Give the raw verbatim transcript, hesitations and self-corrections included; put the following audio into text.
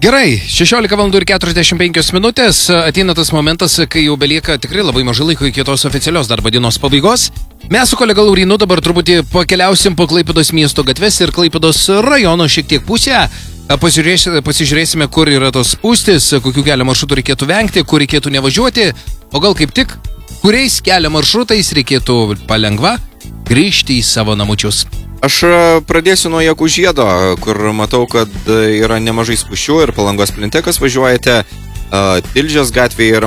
Gerai, šešiolika valandų ir keturiasdešimt penkios minutės, ateina tas momentas, kai jau belieka tikrai labai mažai laiko iki tos oficialios darbo dienos pabaigos. Mes su kolega Laurynu dabar truputį pakeliausim po Klaipėdos miesto gatves ir Klaipėdos rajono šiek tiek pusę. Pasižiūrėsime, pasižiūrėsime, kur yra tos spūstis, kokių kelio maršrutų reikėtų vengti, kur reikėtų nevažiuoti, o gal kaip tik, kuriais kelio maršrutais reikėtų palengva grįžti į savo namučius. Aš pradėsiu nuo Jakų žiedo, kur matau, kad yra nemažai spūsčių ir Palangos plente, kas važiuojate. Tilžės gatvėje yra